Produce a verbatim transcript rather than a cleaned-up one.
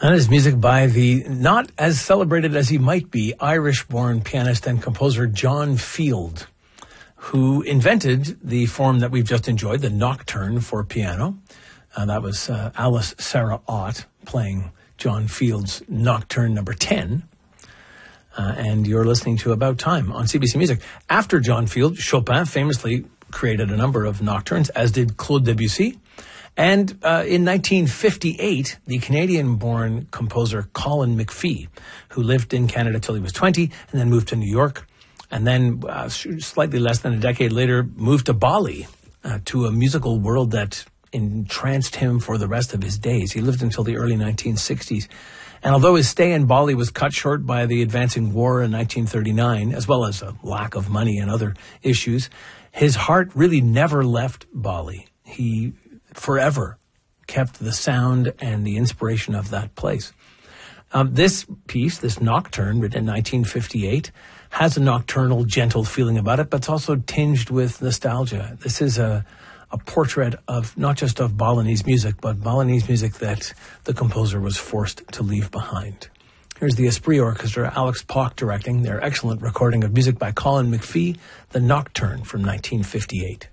That is music by the not as celebrated as he might be Irish-born pianist and composer John Field, who invented the form that we've just enjoyed, the nocturne for piano. Uh, that was uh, Alice Sarah Ott playing John Field's Nocturne number ten. Uh, and you're listening to About Time on C B C Music. After John Field, Chopin famously created a number of nocturnes, as did Claude Debussy. And uh, in nineteen fifty-eight, the Canadian-born composer Colin McPhee, who lived in Canada till he was twenty and then moved to New York, and then uh, slightly less than a decade later moved to Bali, uh, to a musical world that entranced him for the rest of his days. He lived until the early nineteen sixties. And although his stay in Bali was cut short by the advancing war in nineteen thirty-nine, as well as a lack of money and other issues, his heart really never left Bali. He forever kept the sound and the inspiration of that place. Um, this piece, this nocturne, written in nineteen fifty-eight, has a nocturnal, gentle feeling about it, but it's also tinged with nostalgia. This is a, a portrait of not just of Balinese music, but Balinese music that the composer was forced to leave behind. Here's the Esprit Orchestra, Alex Pock directing their excellent recording of music by Colin McPhee, the Nocturne from nineteen fifty-eight.